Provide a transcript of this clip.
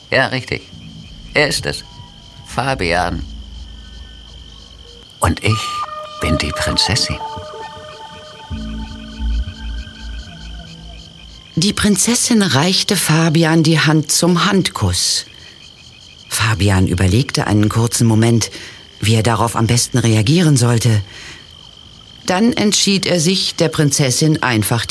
Ja, richtig. Er ist es. Fabian. Und ich bin die Prinzessin. Die Prinzessin reichte Fabian die Hand zum Handkuss. Fabian überlegte einen kurzen Moment, wie er darauf am besten reagieren sollte. Dann entschied er sich, der Prinzessin einfach